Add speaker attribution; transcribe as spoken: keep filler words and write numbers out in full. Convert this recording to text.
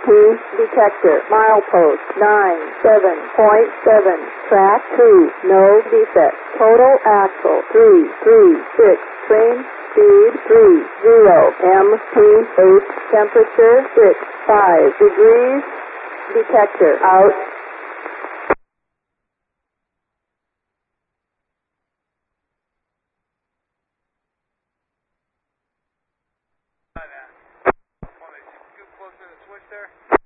Speaker 1: P detector, milepost nine seven point seven, track two, no defect, total axle three three six, train speed three zero, M P eight, temperature six five degrees, detector out.
Speaker 2: Want to scoot closer to the switch there?